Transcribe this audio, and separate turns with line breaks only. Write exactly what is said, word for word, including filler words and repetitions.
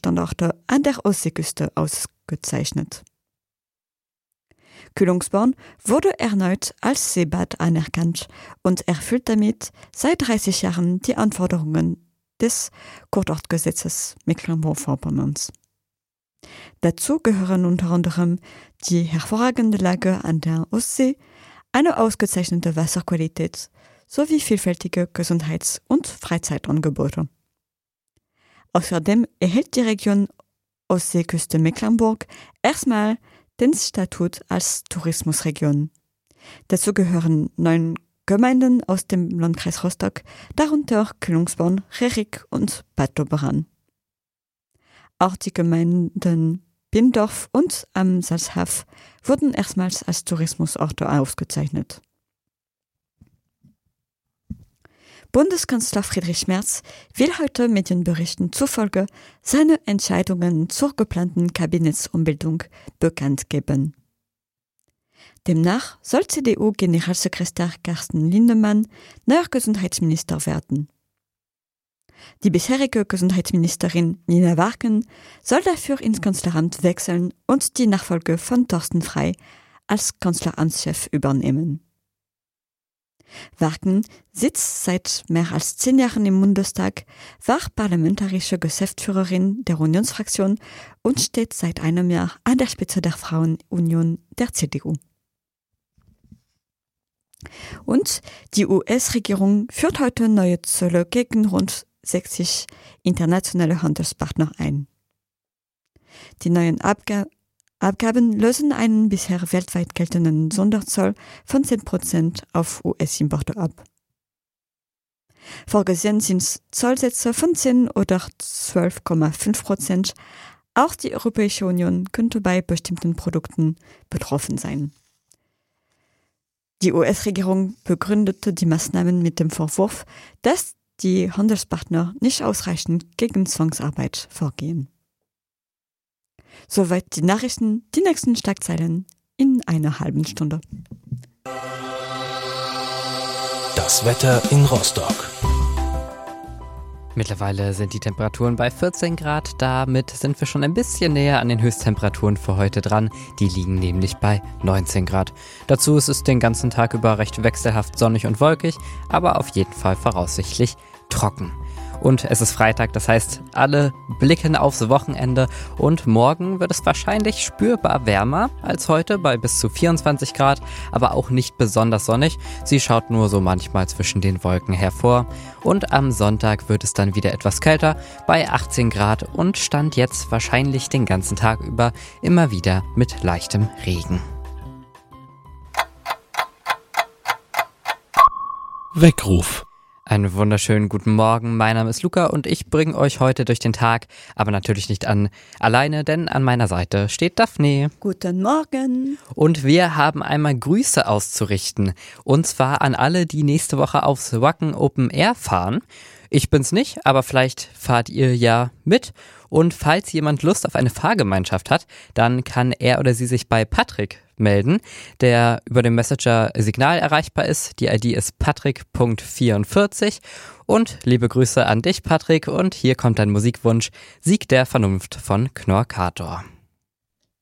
Standorte an der Ostseeküste ausgezeichnet. Kühlungsborn wurde erneut als Seebad anerkannt und erfüllt damit seit dreißig Jahren die Anforderungen des Kurortgesetzes Mecklenburg-Vorpommerns. Dazu gehören unter anderem die hervorragende Lage an der Ostsee, eine ausgezeichnete Wasserqualität sowie vielfältige Gesundheits- und Freizeitangebote. Außerdem erhält die Region Ostseeküste Mecklenburg erstmal den Statut als Tourismusregion. Dazu gehören neun Gemeinden aus dem Landkreis Rostock, darunter Kühlungsborn, Rerik und Bad Doberan. Auch die Gemeinden Bindorf und am Salzhaf wurden erstmals als Tourismusorte ausgezeichnet. Bundeskanzler Friedrich Merz will heute Medienberichten zufolge seine Entscheidungen zur geplanten Kabinettsumbildung bekannt geben. Demnach soll C D U-Generalsekretär Carsten Lindemann neuer Gesundheitsminister werden. Die bisherige Gesundheitsministerin Nina Warken soll dafür ins Kanzleramt wechseln und die Nachfolge von Thorsten Frey als Kanzleramtschef übernehmen. Warken sitzt seit mehr als zehn Jahren im Bundestag, war parlamentarische Geschäftsführerin der Unionsfraktion und steht seit einem Jahr an der Spitze der Frauenunion der C D U. Und die U S-Regierung führt heute neue Zölle gegen rund sechzig internationale Handelspartner ein. Die neuen Abga- Abgaben lösen einen bisher weltweit geltenden Sonderzoll von zehn Prozent auf U S-Importe ab. Vorgesehen sind Zollsätze von zehn oder zwölf Komma fünf Prozent. Auch die Europäische Union könnte bei bestimmten Produkten betroffen sein. Die U S-Regierung begründete die Maßnahmen mit dem Vorwurf, dass die Handelspartner nicht ausreichend gegen Zwangsarbeit vorgehen. Soweit die Nachrichten, die nächsten Schlagzeilen in einer halben Stunde.
Das Wetter in Rostock.
Mittlerweile sind die Temperaturen bei vierzehn Grad, damit sind wir schon ein bisschen näher an den Höchsttemperaturen für heute dran. Die liegen nämlich bei neunzehn Grad. Dazu ist es den ganzen Tag über recht wechselhaft sonnig und wolkig, aber auf jeden Fall voraussichtlich trocken. Und es ist Freitag, das heißt, alle blicken aufs Wochenende und morgen wird es wahrscheinlich spürbar wärmer als heute bei bis zu vierundzwanzig Grad, aber auch nicht besonders sonnig. Sie schaut nur so manchmal zwischen den Wolken hervor. Und am Sonntag wird es dann wieder etwas kälter bei achtzehn Grad und stand jetzt wahrscheinlich den ganzen Tag über immer wieder mit leichtem Regen.
Weckruf.
Einen wunderschönen guten Morgen, mein Name ist Luca und ich bringe euch heute durch den Tag, aber natürlich nicht an alleine, denn an meiner Seite steht Daphne.
Guten Morgen.
Und wir haben einmal Grüße auszurichten, und zwar an alle, die nächste Woche aufs Wacken Open Air fahren. Ich bin's nicht, aber vielleicht fahrt ihr ja mit. Und falls jemand Lust auf eine Fahrgemeinschaft hat, dann kann er oder sie sich bei Patrick melden, der über den Messenger Signal erreichbar ist. Die I D ist patrick Punkt vierundvierzig. Und liebe Grüße an dich, Patrick. Und hier kommt dein Musikwunsch: Sieg der Vernunft von Knorkator.